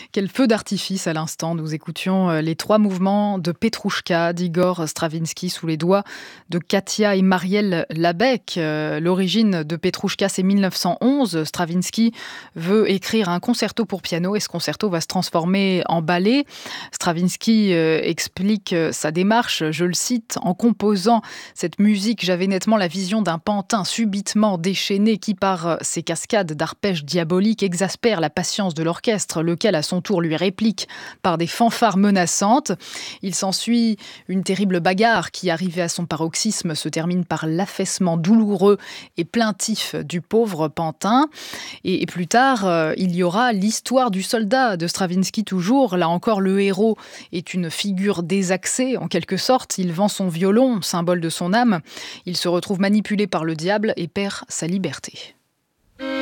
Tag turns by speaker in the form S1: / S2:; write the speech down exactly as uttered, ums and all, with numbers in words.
S1: Quel feu d'artifice à l'instant. Nous écoutions euh, les trois mouvements de Petrouchka d'Igor Stravinsky sous les doigts de Katia et Marielle Labec. Euh, L'origine de Petrouchka, c'est mille neuf cent onze. Stravinsky veut écrire un concerto pour piano et ce concerto va se transformer en ballet. Stravinsky euh, explique euh, sa démarche, je le cite, en composant cette musique, j'avais nettement la vision d'un pantin subitement déchaîné qui, par ses cascades d'arpèges diaboliques, exaspère la patience de l'orchestre, lequel à son tour lui réplique par des fanfares menaçantes. Il s'ensuit une terrible bagarre qui, arrivée à son paroxysme, se termine par l'affaissement douloureux et plaintif du pauvre pantin. Et, et plus tard, euh, il y aura l'histoire du soldat de Stravinsky toujours. Là encore, le héros est une figure désaxée, en quelque sorte. Il vend son violon, symbole de son âme. Il se retrouve manipulé par le diable et perd sa liberté.